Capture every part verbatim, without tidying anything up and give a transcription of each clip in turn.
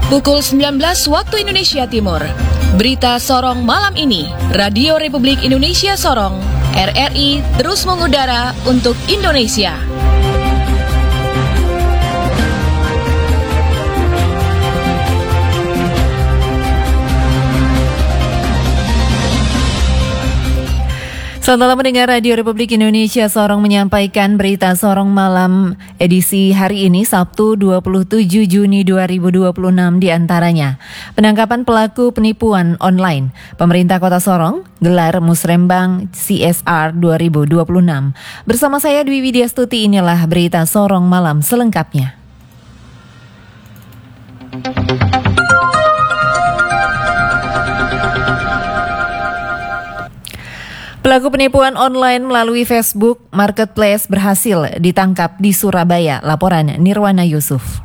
Pukul sembilan belas waktu Indonesia Timur. Berita Sorong malam ini, Radio Republik Indonesia Sorong, R R I terus mengudara untuk Indonesia. Selamat mendengar Radio Republik Indonesia Sorong menyampaikan berita Sorong malam edisi hari ini Sabtu dua puluh tujuh Juni dua ribu dua puluh enam diantaranya. Penangkapan pelaku penipuan online, Pemerintah Kota Sorong gelar Musrembang C S R dua ribu dua puluh enam. Bersama saya Dwi Widyastuti, inilah berita Sorong malam selengkapnya. Pelaku penipuan online melalui Facebook Marketplace berhasil ditangkap di Surabaya. Laporan Nirwana Yusuf.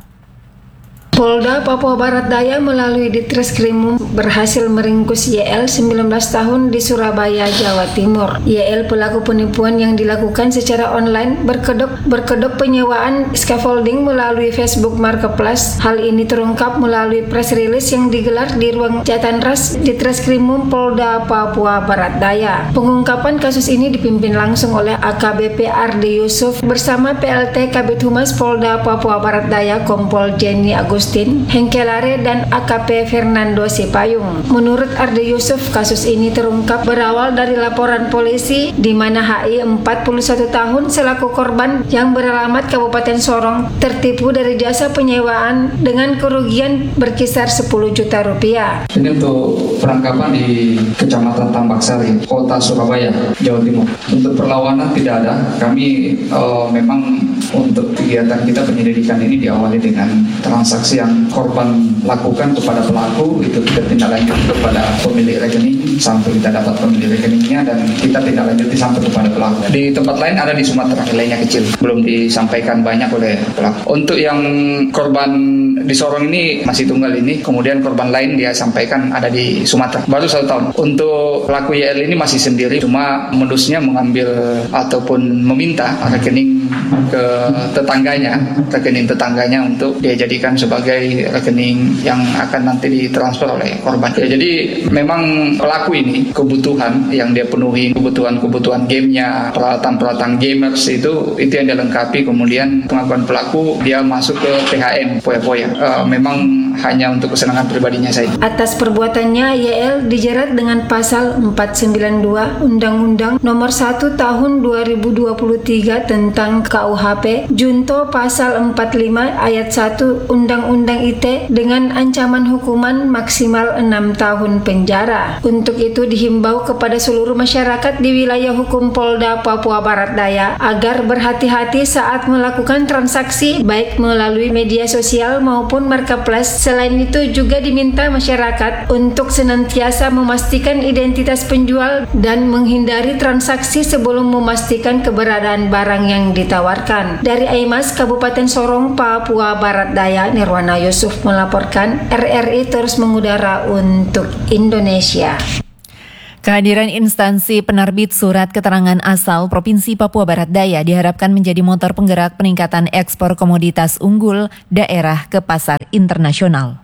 Polda Papua Barat Daya melalui Ditreskrimum berhasil meringkus Y L sembilan belas tahun di Surabaya, Jawa Timur. Y L pelaku penipuan yang dilakukan secara online berkedok berkedok penyewaan scaffolding melalui Facebook Marketplace. Hal ini terungkap melalui press release yang digelar di ruang Jatanras Ditreskrimum Polda Papua Barat Daya. Pengungkapan kasus ini dipimpin langsung oleh A K B P Ardi Yusuf bersama P L T Kabid Humas Polda Papua Barat Daya Kompol Jenny Agus Hengkelare dan A K P Fernando Sipayung. Menurut Ardi Yusuf, kasus ini terungkap berawal dari laporan polisi di mana H I empat puluh satu tahun selaku korban yang beralamat Kabupaten Sorong tertipu dari jasa penyewaan dengan kerugian berkisar sepuluh juta rupiah. Ini untuk penangkapan di Kecamatan Tambak Sari, Kota Surabaya, Jawa Timur. Untuk perlawanan tidak ada. Kami uh, memang untuk kegiatan kita penyelidikan ini diawali dengan transaksi yang korban lakukan kepada pelaku, itu kita tindak lanjut kepada pemilik rekening sampai kita dapat pemilik rekeningnya dan kita tindak lanjuti sampai kepada pelaku. Di tempat lain ada di Sumatera, nilainya kecil, belum disampaikan banyak oleh pelaku. Untuk yang korban di Sorong ini masih tunggal ini, kemudian korban lain dia sampaikan ada di Sumatera, baru satu tahun. Untuk pelaku Y L ini masih sendiri, cuma modusnya mengambil ataupun meminta rekening ke tetangganya, rekening tetangganya untuk dia jadikan sebagai rekening yang akan nanti ditransfer oleh korban. Ya, jadi memang pelaku ini kebutuhan yang dia penuhi, kebutuhan-kebutuhan gamenya, peralatan-peralatan gamers itu itu yang dia lengkapi. Kemudian pengakuan pelaku dia masuk ke P H M, poya-poya. Uh, memang hanya untuk kesenangan pribadinya saja. Atas perbuatannya, Y L dijerat dengan pasal empat sembilan dua Undang-Undang Nomor satu Tahun dua ribu dua puluh tiga tentang K U H P, junto pasal empat puluh lima ayat satu Undang-Undang I T E dengan ancaman hukuman maksimal enam tahun penjara. Untuk itu dihimbau kepada seluruh masyarakat di wilayah hukum Polda Papua Barat Daya agar berhati-hati saat melakukan transaksi baik melalui media sosial maupun marketplace. Selain itu juga diminta masyarakat untuk senantiasa memastikan identitas penjual dan menghindari transaksi sebelum memastikan keberadaan barang yang ditawarkan. Dari Aimas, Kabupaten Sorong, Papua Barat Daya, Nirwana Yusuf melaporkan. R R I terus mengudara untuk Indonesia. Kehadiran instansi penerbit surat keterangan asal Provinsi Papua Barat Daya diharapkan menjadi motor penggerak peningkatan ekspor komoditas unggul daerah ke pasar internasional.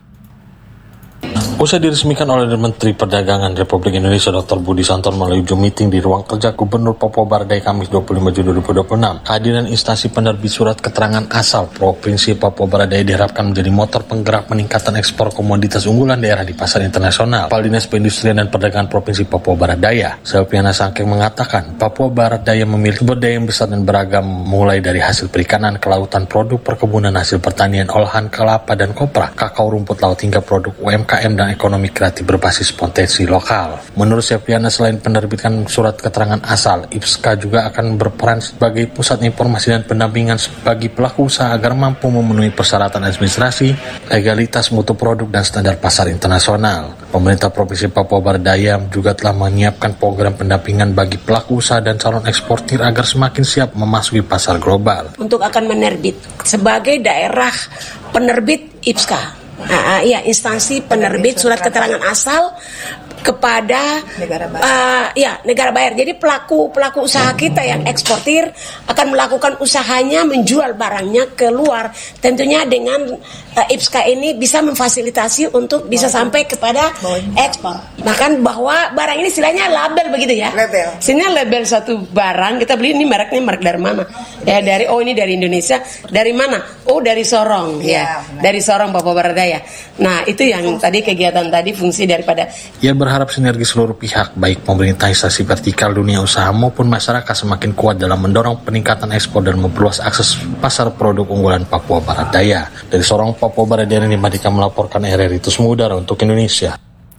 Usai diresmikan oleh Menteri Perdagangan Republik Indonesia Doktor Budi Santono melalui Zoom meeting di ruang kerja Gubernur Papua Barat Daya Kamis dua puluh lima Juni dua ribu dua puluh enam, kehadiran instansi penerbit surat keterangan asal Provinsi Papua Barat Daya diharapkan menjadi motor penggerak peningkatan ekspor komoditas unggulan daerah di pasar internasional. Kepala Dinas Perindustrian dan Perdagangan Provinsi Papua Barat Daya, Selviana Sangkeng mengatakan, Papua Barat Daya memiliki sumber daya yang besar dan beragam, mulai dari hasil perikanan, kelautan, produk perkebunan, hasil pertanian, olahan kelapa dan kopra, kakao rumput laut hingga produk U M K M dan ekonomi kreatif berbasis potensi lokal. Menurut Selviana, selain penerbitkan surat keterangan asal, I P S K A juga akan berperan sebagai pusat informasi dan pendampingan bagi pelaku usaha agar mampu memenuhi persyaratan administrasi, legalitas mutu produk dan standar pasar internasional. Pemerintah Provinsi Papua Barat Daya juga telah menyiapkan program pendampingan bagi pelaku usaha dan calon eksportir agar semakin siap memasuki pasar global. Untuk akan menerbit sebagai daerah penerbit I P S K A. Nah, ya, instansi penerbit surat keterangan asal kepada negara bayar. Uh, ya negara bayar. Jadi pelaku pelaku usaha kita yang eksportir akan melakukan usahanya menjual barangnya keluar, tentunya dengan uh, I P S K ini bisa memfasilitasi untuk bisa sampai kepada ekspor. Bahkan bahwa barang ini istilahnya label begitu ya. Label. Sini label satu barang kita beli, ini mereknya merek dari mana? Ya dari oh ini dari Indonesia. Dari mana? Oh dari Sorong ya. ya dari Sorong Papua Barat Daya. Nah itu yang tadi kegiatan tadi fungsi daripada. Ia berharap sinergi seluruh pihak, baik pemerintah, instansi vertikal, dunia usaha maupun masyarakat semakin kuat dalam mendorong peningkatan ekspor dan memperluas akses pasar produk unggulan Papua Barat Daya. Dari Sorong, Papua Barat Daya, ini Madika melaporkan R R I Terusmu Udara untuk Indonesia.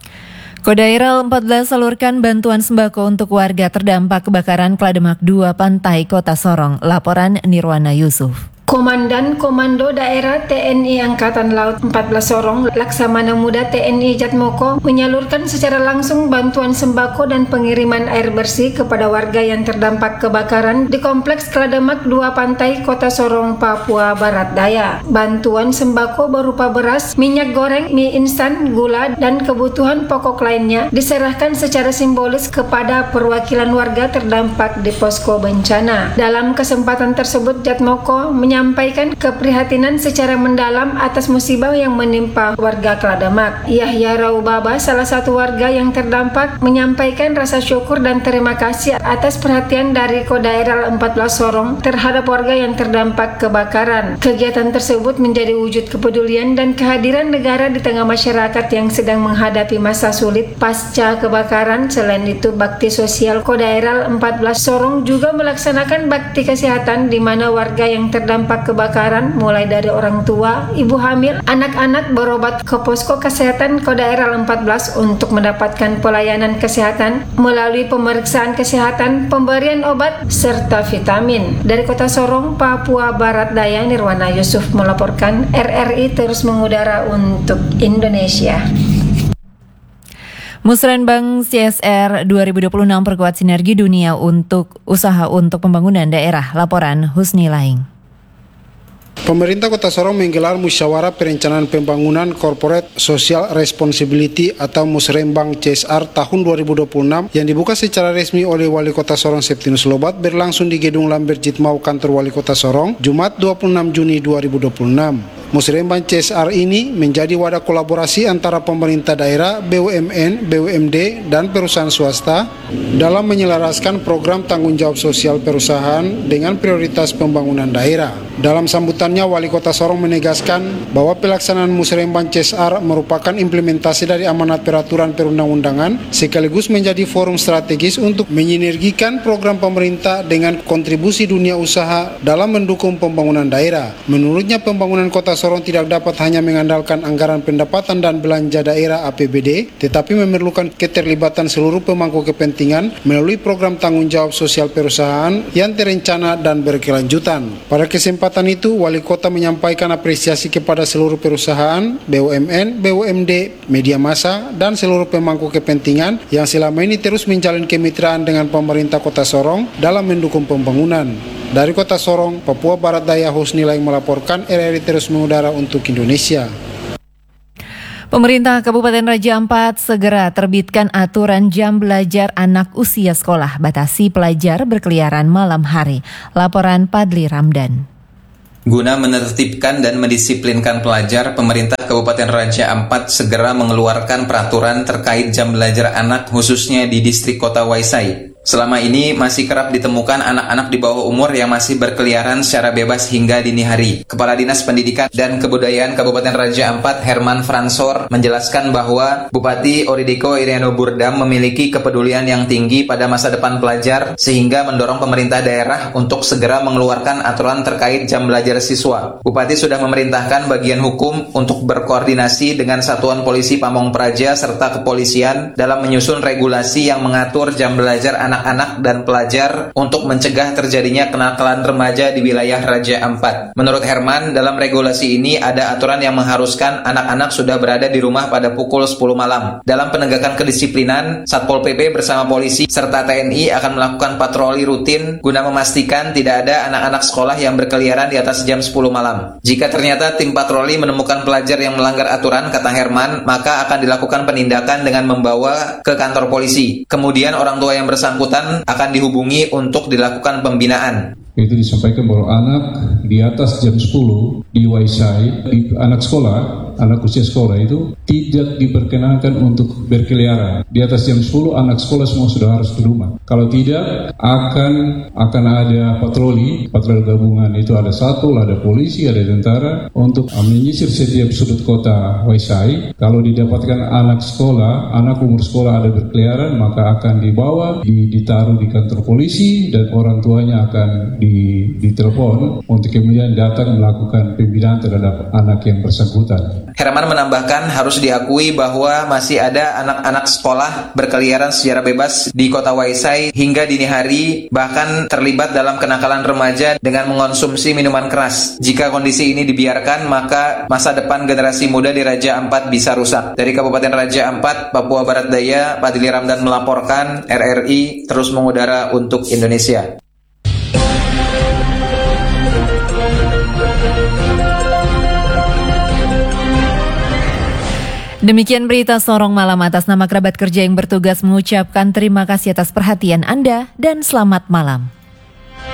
Kodairel empat belas salurkan bantuan sembako untuk warga terdampak kebakaran Klademak dua Pantai Kota Sorong. Laporan Nirwana Yusuf. Komandan Komando Daerah T N I Angkatan Laut empat belas Sorong, Laksamana Muda T N I Jatmoko, menyalurkan secara langsung bantuan sembako dan pengiriman air bersih kepada warga yang terdampak kebakaran di Kompleks Klademak dua Pantai Kota Sorong, Papua Barat Daya. Bantuan sembako berupa beras, minyak goreng, mie instan, gula, dan kebutuhan pokok lainnya diserahkan secara simbolis kepada perwakilan warga terdampak di posko bencana. Dalam kesempatan tersebut, Jatmoko menyampaikan menyampaikan keprihatinan secara mendalam atas musibah yang menimpa warga Klademak. Yahya Raubaba, salah satu warga yang terdampak, menyampaikan rasa syukur dan terima kasih atas perhatian dari Kodairel empat belas Sorong terhadap warga yang terdampak kebakaran. Kegiatan tersebut menjadi wujud kepedulian dan kehadiran negara di tengah masyarakat yang sedang menghadapi masa sulit pasca kebakaran. Selain itu, bakti sosial Kodairel empat belas Sorong juga melaksanakan bakti kesehatan di mana warga yang terdampak kebakaran mulai dari orang tua, ibu hamil, anak-anak berobat ke posko kesehatan Kodairel empat belas untuk mendapatkan pelayanan kesehatan melalui pemeriksaan kesehatan, pemberian obat, serta vitamin. Dari Kota Sorong, Papua Barat Daya, Nirwana Yusuf melaporkan. R R I terus mengudara untuk Indonesia. Musrenbang C S R dua ribu dua puluh enam perkuat sinergi dunia untuk usaha untuk pembangunan daerah. Laporan Husni Laing. Pemerintah Kota Sorong menggelar musyawarah perencanaan pembangunan Corporate Social Responsibility atau Musrembang C S R tahun dua ribu dua puluh enam yang dibuka secara resmi oleh Wali Kota Sorong Septinus Lobat berlangsung di Gedung Lambert Jitmau Kantor Wali Kota Sorong Jumat dua puluh enam Juni dua ribu dua puluh enam. Musrembang C S R ini menjadi wadah kolaborasi antara pemerintah daerah, B U M N, B U M D, dan perusahaan swasta dalam menyelaraskan program tanggung jawab sosial perusahaan dengan prioritas pembangunan daerah. Dalam sambutannya, Wali Kota Sorong menegaskan bahwa pelaksanaan Musrembang C S R merupakan implementasi dari amanat peraturan perundang-undangan sekaligus menjadi forum strategis untuk menyinergikan program pemerintah dengan kontribusi dunia usaha dalam mendukung pembangunan daerah. Menurutnya, pembangunan Kota Sorong tidak dapat hanya mengandalkan anggaran pendapatan dan belanja daerah A P B D, tetapi memerlukan keterlibatan seluruh pemangku kepentingan melalui program tanggung jawab sosial perusahaan yang terencana dan berkelanjutan. Pada kesempatan itu, Wali Kota menyampaikan apresiasi kepada seluruh perusahaan, B U M N, B U M D, media massa, dan seluruh pemangku kepentingan yang selama ini terus menjalin kemitraan dengan pemerintah Kota Sorong dalam mendukung pembangunan. Dari Kota Sorong, Papua Barat Daya, Husni Laing melaporkan. R R I terus mengudara untuk Indonesia. Pemerintah Kabupaten Raja Ampat segera terbitkan aturan jam belajar anak usia sekolah, batasi pelajar berkeliaran malam hari. Laporan Padli Ramdan. Guna menertibkan dan mendisiplinkan pelajar, pemerintah Kabupaten Raja Ampat segera mengeluarkan peraturan terkait jam belajar anak khususnya di distrik Kota Waisai. Selama ini masih kerap ditemukan anak-anak di bawah umur yang masih berkeliaran secara bebas hingga dini hari. Kepala Dinas Pendidikan dan Kebudayaan Kabupaten Raja Ampat, Herman Fransor, menjelaskan bahwa Bupati Oridiko Iriano Burdam memiliki kepedulian yang tinggi pada masa depan pelajar sehingga mendorong pemerintah daerah untuk segera mengeluarkan aturan terkait jam belajar siswa. Bupati sudah memerintahkan bagian hukum untuk berkoordinasi dengan Satuan Polisi Pamong Praja serta kepolisian dalam menyusun regulasi yang mengatur jam belajar anak anak-anak dan pelajar untuk mencegah terjadinya kenakalan remaja di wilayah Raja Ampat. Menurut Herman, dalam regulasi ini ada aturan yang mengharuskan anak-anak sudah berada di rumah pada pukul sepuluh malam. Dalam penegakan kedisiplinan, Satpol P P bersama polisi serta T N I akan melakukan patroli rutin guna memastikan tidak ada anak-anak sekolah yang berkeliaran di atas jam sepuluh malam. Jika ternyata tim patroli menemukan pelajar yang melanggar aturan, kata Herman, maka akan dilakukan penindakan dengan membawa ke kantor polisi. Kemudian orang tua yang bersangkutan akan dihubungi untuk dilakukan pembinaan. Itu disampaikan bahwa anak di atas jam sepuluh di Waisai, di anak sekolah, anak usia sekolah itu tidak diperkenankan untuk berkeliaran. Di atas jam sepuluh anak sekolah semua sudah harus di rumah. Kalau tidak akan akan ada patroli, patroli gabungan itu ada satu, ada polisi, ada tentara untuk menyisir setiap sudut kota Waisai. Kalau didapatkan anak sekolah, anak umur sekolah ada berkeliaran, maka akan dibawa, ditaruh di kantor polisi dan orang tuanya akan di ditelepon untuk kemudian datang melakukan pembinaan terhadap anak yang bersangkutan. Herman menambahkan harus diakui bahwa masih ada anak-anak sekolah berkeliaran secara bebas di kota Waisai hingga dini hari, bahkan terlibat dalam kenakalan remaja dengan mengonsumsi minuman keras. Jika kondisi ini dibiarkan, maka masa depan generasi muda di Raja Ampat bisa rusak. Dari Kabupaten Raja Ampat, Papua Barat Daya, Padili Ramdan melaporkan. R R I terus mengudara untuk Indonesia. Demikian berita Sorong Malam. Atas nama kerabat kerja yang bertugas mengucapkan terima kasih atas perhatian Anda dan selamat malam.